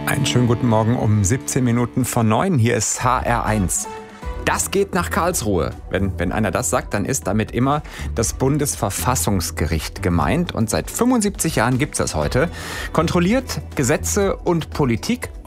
Einen schönen guten Morgen um 17 Minuten vor 9. Hier ist HR1. Das geht nach Karlsruhe. Wenn einer das sagt, dann ist damit immer das Bundesverfassungsgericht gemeint. Und seit 75 Jahren gibt es das heute. Kontrolliert Gesetze und Politik